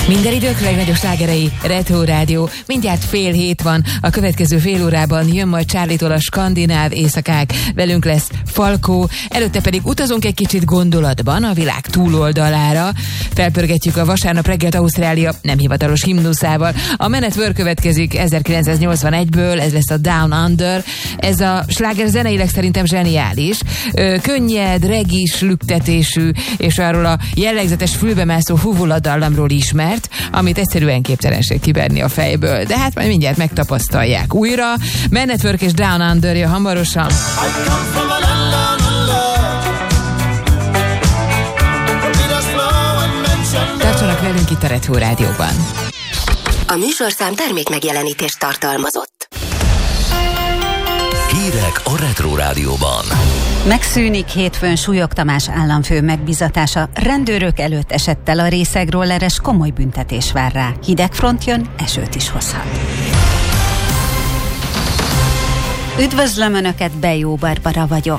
Minden idők legnagyobb slágerei, Retro Rádió. Mindjárt 6:30 van, a következő fél órában jön majd Charlie-tól a skandináv éjszakák. Velünk lesz Falkó, előtte pedig utazunk egy kicsit gondolatban a világ túloldalára. Felpörgetjük a vasárnap reggelt Ausztrália nem hivatalos himnuszával. A Men at Work következik 1981-ből, ez lesz a Down Under. Ez a sláger zeneileg szerintem zseniális. Könnyed, regis, lüktetésű, és arról a jellegzetes fülbemászó fuvoladallamról ismert, amit egyszerűen képtelenség kiverni a fejből. De hát majd mindjárt megtapasztalják újra. Men at Work és Down Under jön hamarosan. Tartsanak velünk itt a Retro Rádióban. A műsorszám termék megjelenítést tartalmazott. Hírek a Retro Rádióban. Megszűnik hétfőn Súlyog Tamás államfő megbízatása. Rendőrök előtt esett el a részegrolleres, komoly büntetés vár rá. Hideg front jön, esőt is hozhat. Üdvözlöm Önöket, Bejó Barbara vagyok.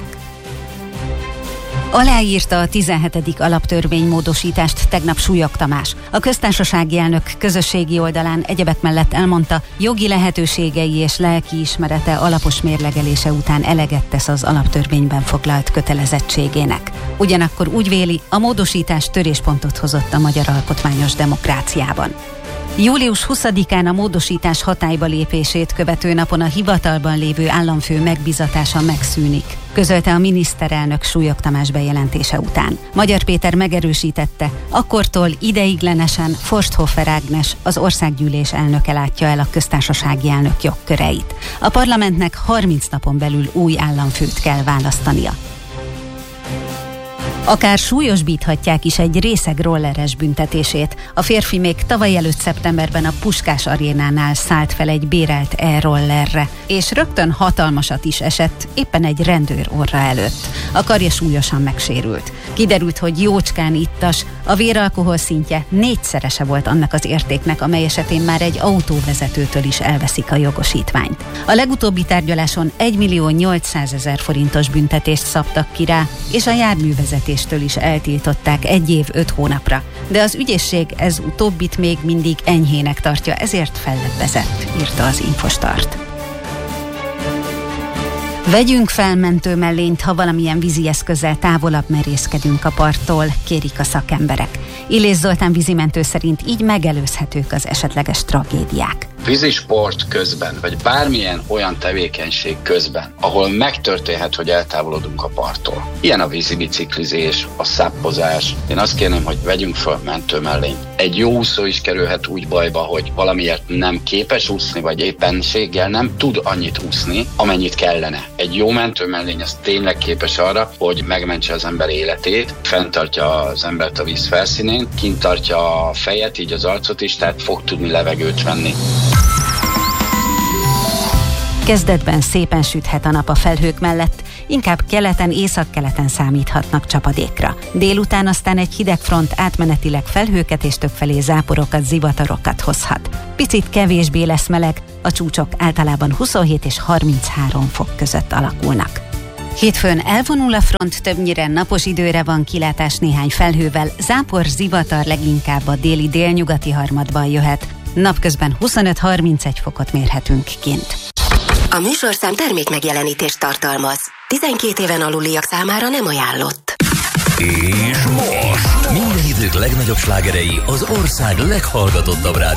Aláírta a 17. alaptörvénymódosítást tegnap Súlyog Tamás. A köztársasági elnök közösségi oldalán egyebek mellett elmondta, jogi lehetőségei és lelkiismerete alapos mérlegelése után eleget tesz az alaptörvényben foglalt kötelezettségének. Ugyanakkor úgy véli, a módosítás töréspontot hozott a magyar alkotmányos demokráciában. Július 20-án a módosítás hatályba lépését követő napon a hivatalban lévő államfő megbízatása megszűnik, közölte a miniszterelnök Súlyog Tamás bejelentése után. Magyar Péter megerősítette, akkortól ideiglenesen Forsthofer Ágnes, az országgyűlés elnöke látja el a köztársasági elnök jogköreit. A parlamentnek 30 napon belül új államfőt kell választania. Akár súlyosbíthatják is egy részeg rolleres büntetését. A férfi még tavaly előtt szeptemberben a Puskás arénánál szállt fel egy bérelt e-rollerre, és rögtön hatalmasat is esett, éppen egy rendőr orra előtt. A karja súlyosan megsérült. Kiderült, hogy jócskán ittas, a véralkohol szintje 4-szerese volt annak az értéknek, amely esetén már egy autóvezetőtől is elveszik a jogosítványt. A legutóbbi tárgyaláson 1.800.000 forintos büntetést szabtak ki rá, és a járművezetéstől is eltiltották 1 év 5 hónapra. De az ügyészség ez utóbbit még mindig enyhének tartja, ezért fellebbezett, írta az Infostart. Vegyünk fel mentőmellényt, ha valamilyen vízi eszközzel távolabb merészkedünk a parttól, kérik a szakemberek. Illés Zoltán vízimentő szerint így megelőzhetők az esetleges tragédiák. Vízisport közben, vagy bármilyen olyan tevékenység közben, ahol megtörténhet, hogy eltávolodunk a parttól. Ilyen a vízibiciklizés, a száppozás. Én azt kérném, hogy vegyünk föl mentőmellényt. Egy jó úszó is kerülhet úgy bajba, hogy valamiért nem képes úszni, vagy éppenséggel nem tud annyit úszni, amennyit kellene. Egy jó mentőmellény az tényleg képes arra, hogy megmentse az ember életét, fenntartja az embert a víz felszínén, kint tartja a fejet, így az arcot is, tehát fog tudni levegőt venni. Kezdetben szépen süthet a nap a felhők mellett, inkább keleten, északkeleten számíthatnak csapadékra. Délután aztán egy hideg front átmenetileg felhőket és többfelé záporokat, zivatarokat hozhat. Picit kevésbé lesz meleg, a csúcsok általában 27 és 33 fok között alakulnak. Hétfőn elvonul a front, többnyire napos időre van kilátás néhány felhővel, zápor, zivatar leginkább a déli délnyugati harmadban jöhet. Napközben 25-31 fokot mérhetünk kint. A műsorszám termék megjelenítést tartalmaz. 12 éven aluliak számára nem ajánlott. És most minden idők legnagyobb slágerei az ország leghallgatottabb rádió.